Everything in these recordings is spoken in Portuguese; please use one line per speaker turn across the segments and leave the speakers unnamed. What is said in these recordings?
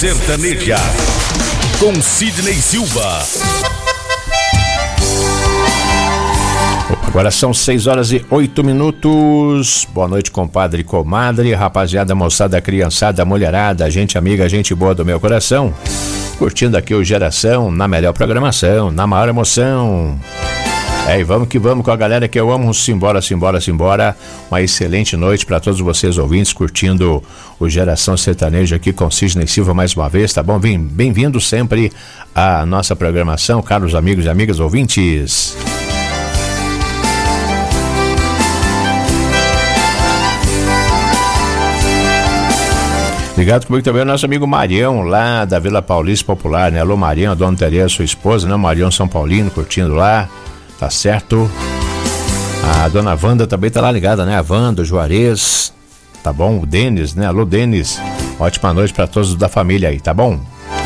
Sertaneja, com Sidney Silva.
Agora são 6h08. Boa noite, compadre e comadre, rapaziada, moçada, criançada, mulherada, gente amiga, gente boa do meu coração. Curtindo aqui o Geração, na melhor programação, na maior emoção. E vamos que vamos com a galera que eu amo. Simbora, simbora, simbora. Uma excelente noite para todos vocês ouvintes, curtindo o Geração Sertaneja aqui com Sidney Silva mais uma vez, tá bom? Bem-vindo sempre à nossa programação, caros amigos e amigas ouvintes. Ligado comigo também o nosso amigo Marião, lá da Vila Paulista Popular, né? Alô, Marião, a dona Tereza, sua esposa, né? Marião São Paulino, curtindo lá. Tá certo? A dona Wanda também tá lá ligada, né? A Wanda, o Juarez, tá bom? O Denis, né? Alô, Denis. Ótima noite pra todos da família aí, tá bom?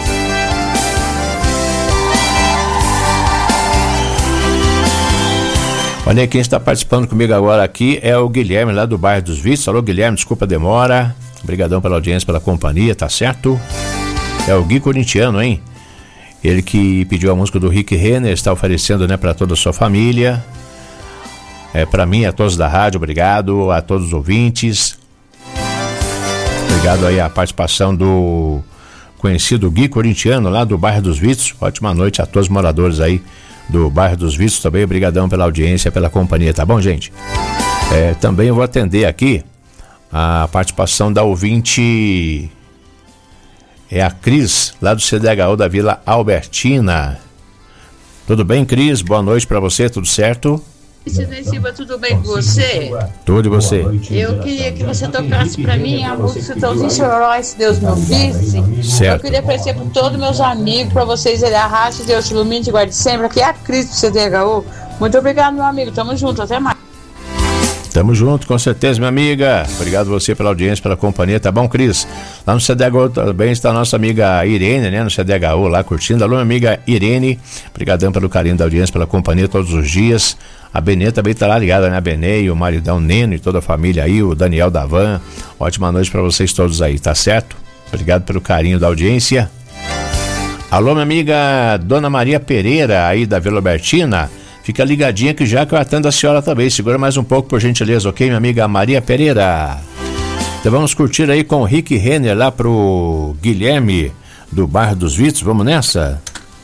Olha aí, quem está participando comigo agora aqui é o Guilherme, lá do bairro dos Vícios. Alô, Guilherme, desculpa a demora. Obrigadão pela audiência, pela companhia, tá certo? É o Gui Corintiano, hein? Ele que pediu a música do Rick Renner, está oferecendo, né, para toda a sua família. Para mim, a todos da rádio, obrigado, a todos os ouvintes. Obrigado aí a participação do conhecido Gui Corintiano, lá do bairro dos Vícios. Ótima noite a todos os moradores aí do bairro dos Vícios também. Obrigadão pela audiência, pela companhia, tá bom, gente? Também eu vou atender aqui a participação da ouvinte... É a Cris, lá do CDHU da Vila Albertina. Tudo bem, Cris? Boa noite pra você, tudo certo?
Sidney Silva, tudo bem com você?
Tudo e você?
Eu queria que você tocasse pra mim a música Chitãozinho Chororó, se Deus me ouvisse.
Certo.
Eu queria oferecer pra todos meus amigos, pra vocês, ele arraste, Deus te ilumine, te guarde sempre. Aqui é a Cris do CDHU. Muito obrigado, meu amigo. Tamo junto, até mais.
Tamo junto, com certeza, minha amiga. Obrigado você pela audiência, pela companhia, tá bom, Cris? Lá no CDHU também está a nossa amiga Irene, né? No CDHU lá curtindo. Alô, minha amiga Irene. Obrigadão pelo carinho da audiência, pela companhia todos os dias. A Benê também tá lá ligada, né? A Benê, o maridão Neno e toda a família aí, o Daniel da Van. Ótima noite pra vocês todos aí, tá certo? Obrigado pelo carinho da audiência. Alô, minha amiga Dona Maria Pereira, aí da Vila Albertina. Fica ligadinha que já que eu atendo a senhora também. Segura mais um pouco, por gentileza, ok, minha amiga Maria Pereira? Então vamos curtir aí com o Rick Renner lá pro Guilherme do bairro dos Vícios. Vamos nessa?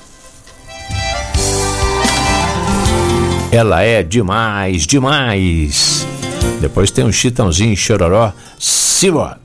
Ela é demais, demais. Depois tem um Chitãozinho Chororó. Simbora!